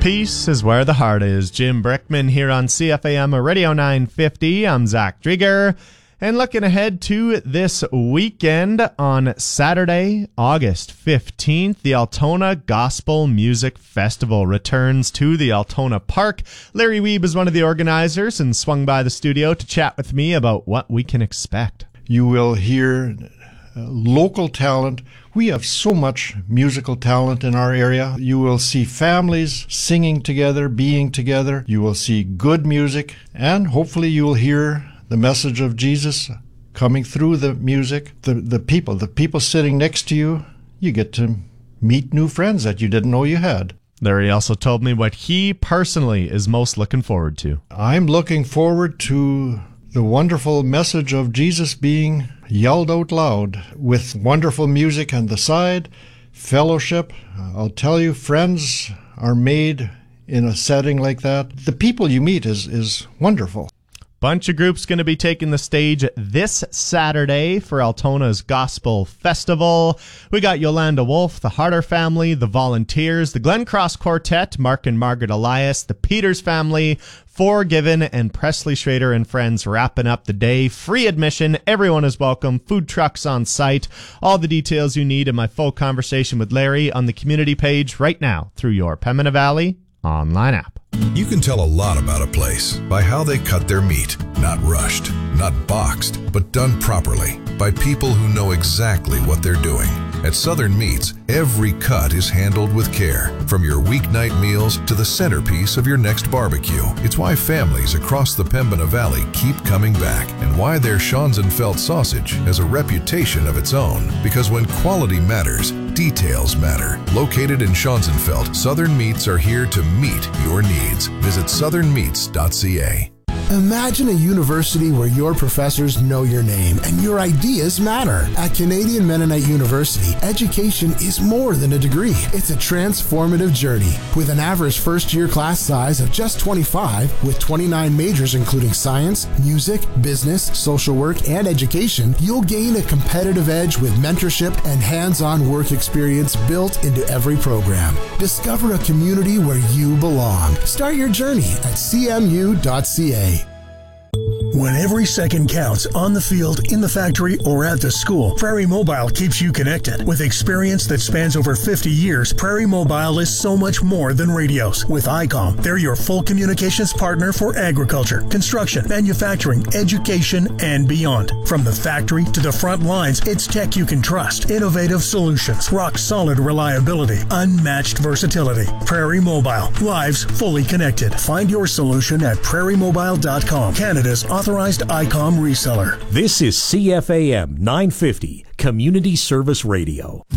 Peace is where the heart is. Jim Brickman here on CFAM Radio 950. I'm Zach Drieger. And looking ahead to this weekend, on Saturday, August 15th, the Altona Gospel Music Festival returns to the Altona Park. Larry Weeb is one of the organizers and swung by the studio to chat with me about what we can expect. You will hear local talent. We have so much musical talent in our area. You will see families singing together, being together. You will see good music, and hopefully you will hear the message of Jesus coming through the music. The people sitting next to you, you get to meet new friends that you didn't know you had. Larry also told me what he personally is most looking forward to. I'm looking forward to the wonderful message of Jesus being yelled out loud with wonderful music on the side, fellowship. I'll tell you, friends are made in a setting like that. The people you meet is wonderful. Bunch of groups going to be taking the stage this Saturday for Altona's Gospel Festival. We got Yolanda Wolf, the Harder Family, the Volunteers, the Glen Cross Quartet, Mark and Margaret Elias, the Peters Family, Forgiven, and Presley Schrader and friends wrapping up the day. Free admission. Everyone is welcome. Food trucks on site. All the details you need in my full conversation with Larry on the community page right now through your Pembina Valley online app. You can tell a lot about a place by how they cut their meat. Not rushed, not boxed, but done properly by people who know exactly what they're doing. At Southern Meats, every cut is handled with care, from your weeknight meals to the centerpiece of your next barbecue. It's why families across the Pembina Valley keep coming back, and why their Schonzenfeld sausage has a reputation of its own. Because when quality matters, details matter. Located in Schonzenfeld, Southern Meats are here to meet your needs. Visit southernmeats.ca. Imagine a university where your professors know your name and your ideas matter. At Canadian Mennonite University, education is more than a degree. It's a transformative journey. With an average first-year class size of just 25, with 29 majors including science, music, business, social work, and education, you'll gain a competitive edge with mentorship and hands-on work experience built into every program. Discover a community where you belong. Start your journey at cmu.ca. When every second counts on the field, in the factory, or at the school, Prairie Mobile keeps you connected. With experience that spans over 50 years, Prairie Mobile is so much more than radios. With ICOM, they're your full communications partner for agriculture, construction, manufacturing, education, and beyond. From the factory to the front lines, it's tech you can trust. Innovative solutions, rock-solid reliability, unmatched versatility. Prairie Mobile, lives fully connected. Find your solution at prairiemobile.com, Canada's authorized ICOM reseller. This is CFAM 950, Community Service Radio.